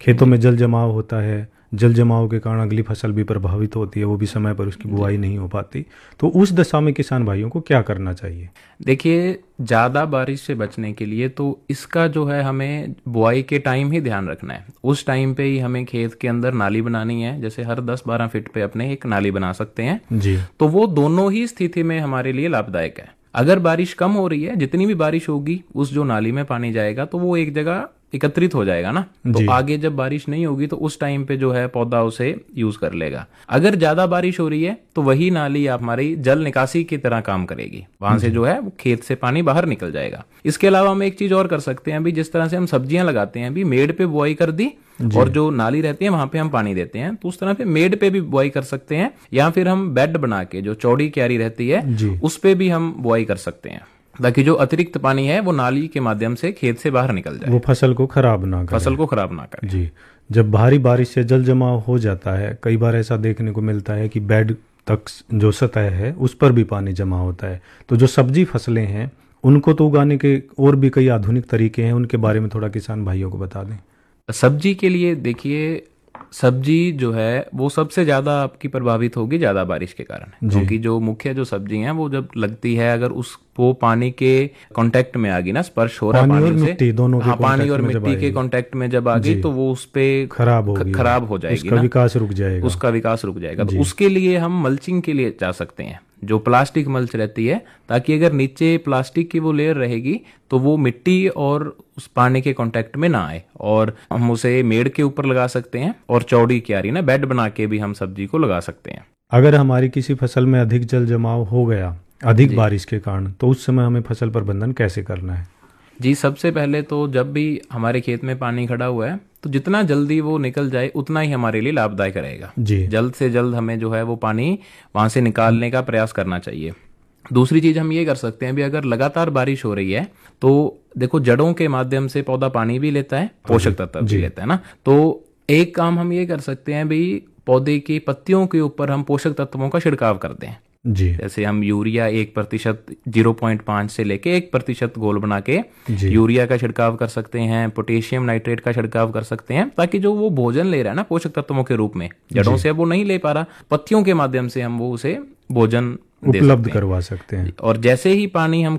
खेतों में जल जमाव होता है, जल जमाव के कारण अगली फसल भी प्रभावित होती है, वो भी समय पर उसकी बुआई नहीं हो पाती। तो उस दशा में किसान भाइयों को क्या करना चाहिए? देखिए, ज़्यादा बारिश से बचने के लिए तो इसका जो है हमें बुआई के टाइम ही ध्यान रखना है। उस टाइम पे ही हमें खेत के अंदर नाली बनानी है, जैसे हर 10-12 फीट पे अपने एक नाली बना सकते हैं जी। तो वो दोनों ही स्थिति में हमारे लिए लाभदायक है। अगर बारिश कम हो रही है, जितनी भी बारिश होगी उस जो नाली में पानी जाएगा तो वो एक जगह एकत्रित हो जाएगा ना, तो आगे जब बारिश नहीं होगी तो उस टाइम पे जो है पौधा उसे यूज कर लेगा। अगर ज्यादा बारिश हो रही है तो वही नाली हमारी जल निकासी की तरह काम करेगी, वहां से जो है खेत से पानी बाहर निकल जाएगा। इसके अलावा हम एक चीज और कर सकते हैं, अभी जिस तरह से हम सब्जियां लगाते हैं, अभी मेड़ पे बुआई कर दी और जो नाली रहती है वहां पे हम पानी देते हैं, तो उस तरह से मेड़ पे भी बुआई कर सकते हैं, या फिर हम बेड बना के जो चौड़ी क्यारी रहती है उस पे भी हम बुआई कर सकते हैं, ताकि जो अतिरिक्त पानी है वो नाली के माध्यम से खेत से बाहर निकल जाए, वो फसल को खराब ना करे। फसल को खराब ना करे। जी। जब भारी बारिश से जल जमाव हो जाता है, कई बार ऐसा देखने को मिलता है कि बेड तक जो सतह है उस पर भी पानी जमा होता है। तो जो सब्जी फसलें हैं उनको तो उगाने के और भी कई आधुनिक तरीके हैं, उनके बारे में थोड़ा किसान भाइयों को बता दें। सब्जी के लिए देखिए, सब्जी जो है वो सबसे ज्यादा आपकी प्रभावित होगी ज्यादा बारिश के कारण, क्योंकि जो मुख्य जो सब्जी हैं वो जब लगती है, अगर वो पानी के कांटेक्ट में आ गई ना, स्पर्श हो रहा है पानी से, मिट्टी दोनों के पानी और मिट्टी के कांटेक्ट में जब आ गई तो वो उस पे खराब हो जाएगी, उसका विकास रुक जाएगा। तो उसके लिए हम मल्चिंग के लिए जा सकते हैं, जो प्लास्टिक मल्च रहती है, ताकि अगर नीचे प्लास्टिक की वो लेयर रहेगी तो वो मिट्टी और उस पानी के कांटेक्ट में ना आए, और हम उसे मेड़ के ऊपर लगा सकते हैं, और चौड़ी क्यारी ना बेड बना के भी हम सब्जी को लगा सकते हैं। अगर हमारी किसी फसल में अधिक जल जमाव हो गया अधिक बारिश के कारण, तो उस समय हमें फसल प्रबंधन कैसे करना है? जी, सबसे पहले तो जब भी हमारे खेत में पानी खड़ा हुआ है तो जितना जल्दी वो निकल जाए उतना ही हमारे लिए लाभदायक रहेगा। जल्द से जल्द हमें जो है वो पानी वहां से निकालने का प्रयास करना चाहिए। दूसरी चीज हम ये कर सकते हैं भी, अगर लगातार बारिश हो रही है तो देखो जड़ों के माध्यम से पौधा पानी भी लेता है, पोषक तत्व भी लेता है ना, तो एक काम हम ये कर सकते हैं भी, पौधे की पत्तियों के ऊपर हम पोषक तत्वों का छिड़काव कर दें। जैसे हम यूरिया 1%, 0.5 से लेके 1% घोल बना के यूरिया का छिड़काव कर सकते हैं, पोटेशियम नाइट्रेट का छिड़काव कर सकते हैं, ताकि जो वो भोजन ले रहा है ना पोषक तत्वों के रूप में, जड़ों से अब वो नहीं ले पा रहा, पत्तियों के माध्यम से हम वो उसे भोजन उपलब्ध करवा सकते हैं। और जैसे ही पानी हम